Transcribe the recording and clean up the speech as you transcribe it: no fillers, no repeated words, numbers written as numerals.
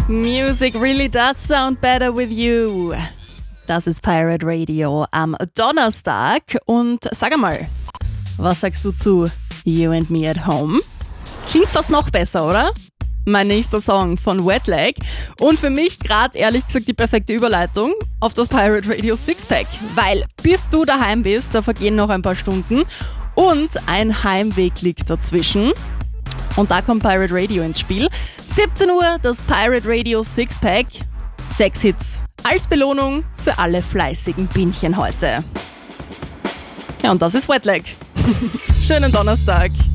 Music really does sound better with you. Das ist Pirate Radio am Donnerstag. Und sag einmal, was sagst du zu You and Me at Home? Klingt fast noch besser, oder? Mein nächster Song von Wet Leg. Und für mich gerade ehrlich gesagt die perfekte Überleitung auf das Pirate Radio Sixpack. Weil bis du daheim bist, da vergehen noch ein paar Stunden und ein Heimweg liegt dazwischen. Und da kommt Pirate Radio ins Spiel. 17 Uhr das Pirate Radio Sixpack. 6 Hits als Belohnung für alle fleißigen Bienchen heute. Ja, und das ist Wet Leg. Schönen Donnerstag.